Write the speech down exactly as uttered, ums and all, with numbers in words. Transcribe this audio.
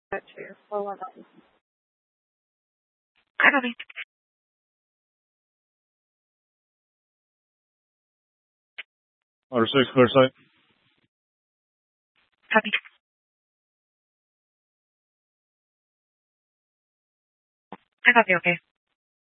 Got you. four one nine. Hi, Bobby. Order six, clear site. Copy. I copy, okay.